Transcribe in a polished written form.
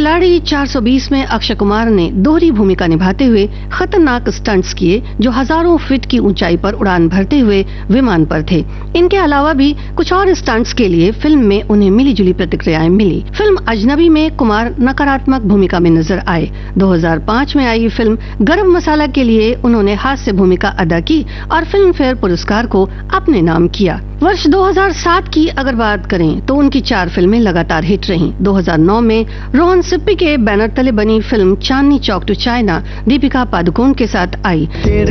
खिलाड़ी 420 में अक्षय कुमार ने दोहरी भूमिका निभाते हुए खतरनाक स्टंट्स किए, जो हजारों फीट की ऊंचाई पर उड़ान भरते हुए विमान पर थे। इनके अलावा भी कुछ और स्टंट्स के लिए फिल्म में उन्हें मिली जुली प्रतिक्रियाएं मिली। फिल्म अजनबी में कुमार नकारात्मक भूमिका में नजर आए। 2005 में आई फिल्म गरम मसाला के लिए उन्होंने हास्य भूमिका अदा की और फिल्म फेयर पुरस्कार को अपने नाम किया। वर्ष 2007 की अगर बात करें तो उनकी 4 फिल्में लगातार हिट रहीं। 2009 में रोहन सिप्पी के बैनर तले बनी film Chandni Chowk to China Deepika Padukone के साथ आई।